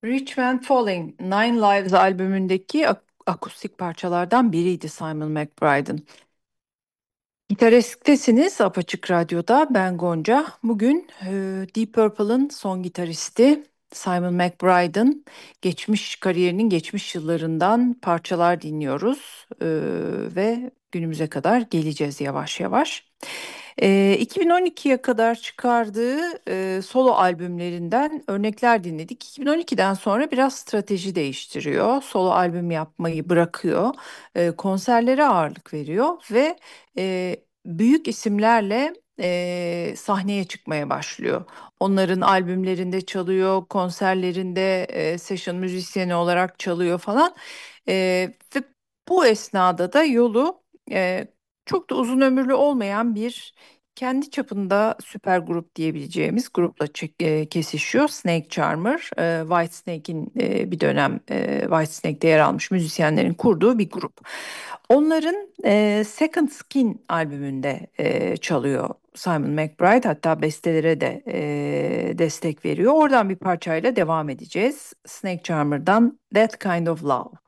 Rich Man Falling, Nine Lives albümündeki akustik parçalardan biriydi Simon McBride'ın. Gitarist'tesiniz Apaçık Radyo'da. Ben Gonca. Bugün Deep Purple'ın son gitaristi Simon McBride'ın geçmiş kariyerinin geçmiş yıllarından parçalar dinliyoruz. Ve günümüze kadar geleceğiz yavaş yavaş. 2012'ye kadar çıkardığı solo albümlerinden örnekler dinledik. 2012'den sonra biraz strateji değiştiriyor. Solo albüm yapmayı bırakıyor. Konserlere ağırlık veriyor ve büyük isimlerle sahneye çıkmaya başlıyor. Onların albümlerinde çalıyor, konserlerinde session müzisyeni olarak çalıyor falan. Ve bu esnada da yolu e, çok da uzun ömürlü olmayan bir kendi çapında süper grup diyebileceğimiz grupla kesişiyor. Snake Charmer, Whitesnake'in bir dönem Whitesnake'de yer almış müzisyenlerin kurduğu bir grup. Onların Second Skin albümünde çalıyor Simon McBride, hatta bestelere de destek veriyor. Oradan bir parçayla devam edeceğiz. Snake Charmer'dan That Kind of Love.